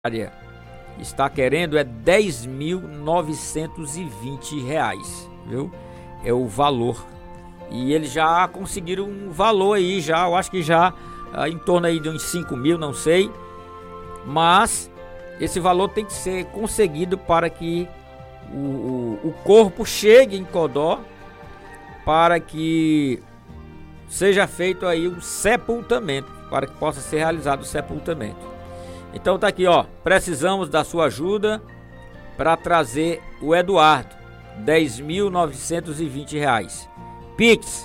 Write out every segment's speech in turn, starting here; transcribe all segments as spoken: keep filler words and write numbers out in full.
está querendo é dez mil novecentos e vinte reais, viu? É o valor. E eles já conseguiram um valor aí, já, eu acho que já ah, em torno aí de uns cinco mil, não sei. Mas esse valor tem que ser conseguido para que o, o, o corpo chegue em Codó, para que seja feito aí o sepultamento, para que possa ser realizado o sepultamento. Então tá aqui, ó, precisamos da sua ajuda para trazer o Eduardo, dez mil novecentos e vinte reais. Pix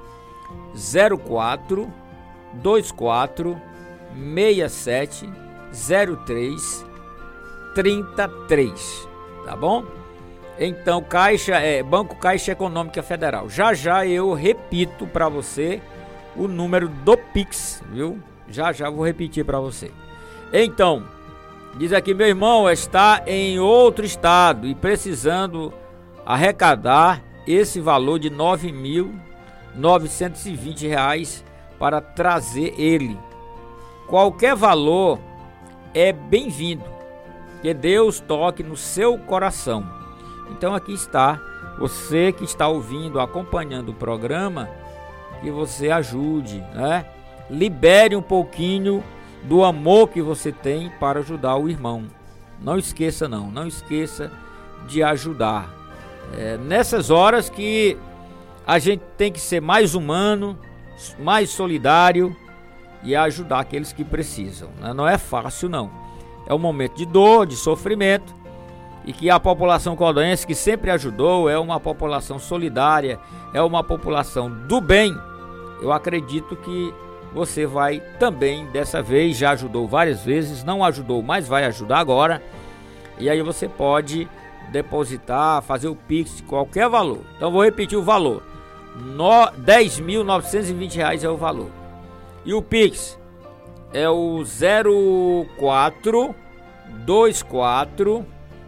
zero quatro dois quatro seis sete zero três três três, tá bom? Então, Caixa é Banco Caixa Econômica Federal. Já já eu repito para você o número do Pix, viu? Já já vou repetir para você. Então, diz aqui, meu irmão está em outro estado e precisando arrecadar esse valor de nove mil novecentos e vinte reais para trazer ele. Qualquer valor é bem-vindo, que Deus toque no seu coração. Então aqui está, você que está ouvindo, acompanhando o programa, que você ajude, né? Libere um pouquinho do amor que você tem para ajudar o irmão. Não esqueça não, não esqueça de ajudar. É nessas horas que a gente tem que ser mais humano, mais solidário e ajudar aqueles que precisam, né? Não é fácil não, é um momento de dor, de sofrimento, e que a população codonense, que sempre ajudou, é uma população solidária, é uma população do bem. Eu acredito que você vai também, dessa vez, já ajudou várias vezes, não ajudou, mas vai ajudar agora. E aí você pode depositar, fazer o Pix de qualquer valor. Então vou repetir o valor. No, dez mil novecentos e vinte reais é o valor. E o Pix é o zero quatro dois quatro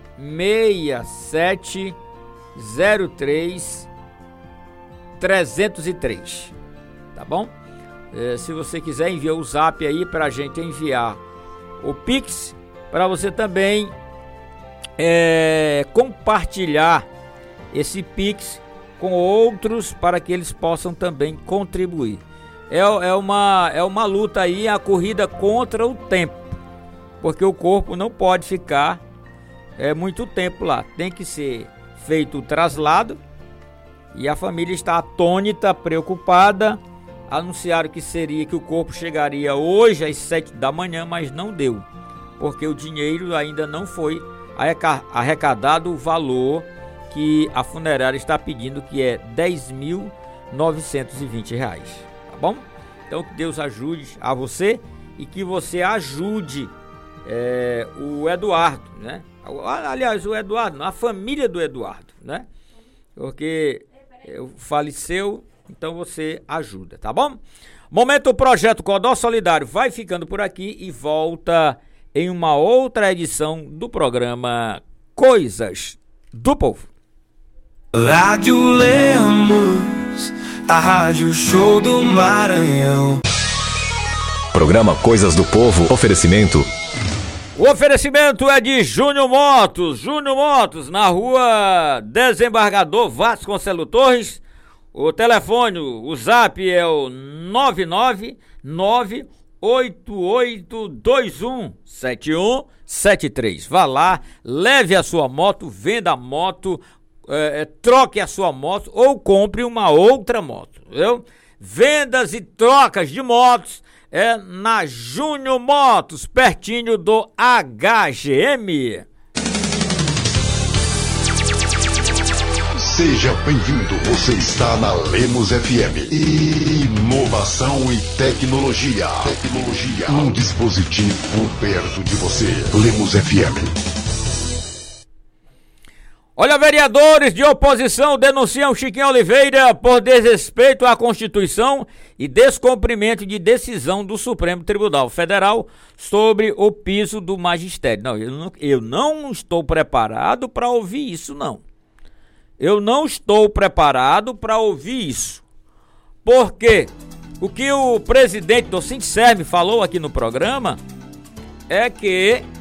seis sete zero três três zero três. Tá bom? É, se você quiser, enviar o zap aí pra gente enviar o Pix, para você também é, compartilhar esse Pix com outros, para que eles possam também contribuir. É, é, uma, é uma luta aí, a corrida contra o tempo, porque o corpo não pode ficar é, muito tempo lá, tem que ser feito o traslado, e a família está atônita, preocupada. Anunciaram que seria que o corpo chegaria hoje às sete da manhã, mas não deu, porque o dinheiro ainda não foi arrecadado, o valor que a funerária está pedindo, que é dez mil novecentos e vinte reais, tá bom? Então que Deus ajude a você e que você ajude é, o Eduardo, né? Aliás, o Eduardo, a família do Eduardo, né? Porque faleceu. Então você ajuda, tá bom? Momento Projeto Codó Solidário vai ficando por aqui e volta em uma outra edição do programa Coisas do Povo. Rádio Lemos, a Rádio Show do Maranhão. Programa Coisas do Povo, oferecimento. O oferecimento é de Júnior Motos. Júnior Motos, na rua Desembargador Vasconcelos Torres. O telefone, o zap é o nove nove nove oito oito dois um sete um sete três. Vá lá, leve a sua moto, venda a moto, é, troque a sua moto ou compre uma outra moto, viu? Vendas e trocas de motos é na Júnior Motos, pertinho do H G M. Seja bem-vindo, você está na Lemos F M. Inovação e tecnologia. Tecnologia. Um dispositivo perto de você. Lemos F M. Olha, vereadores de oposição denunciam Chiquinho Oliveira por desrespeito à Constituição e descumprimento de decisão do Supremo Tribunal Federal sobre o piso do magistério. Não, eu não, eu não estou preparado para ouvir isso, não. Eu não estou preparado para ouvir isso, porque o que o presidente do Sinserme falou aqui no programa é que